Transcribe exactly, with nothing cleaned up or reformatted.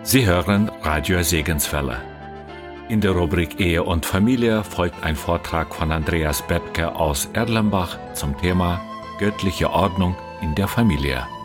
Sie hören Radio Segenswelle. In der Rubrik Ehe und Familie folgt ein Vortrag von Andreas Bebke aus Erlenbach zum Thema göttliche Ordnung in der Familie.